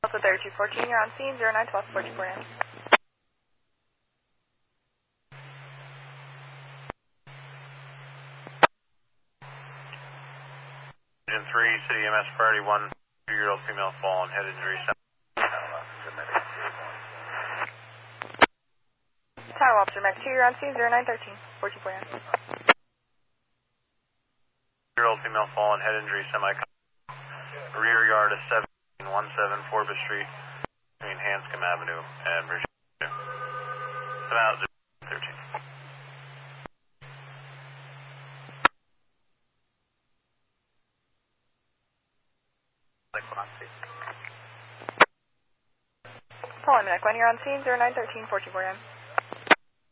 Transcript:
Alpha 3214, you're on scene, 0912, 44 AM. Engine 3, City EMS priority 1, 2-year-old female fallen, head injury. Tower Officer Mac 2, you're on scene, 0913, 44 AM. 2-year-old female fallen, head injury, rear yard of 1717 Forbes Street, between Hanscom Avenue and Virginia. About 13. Paul Mac 1, you're on scene, 0913, 44 AM.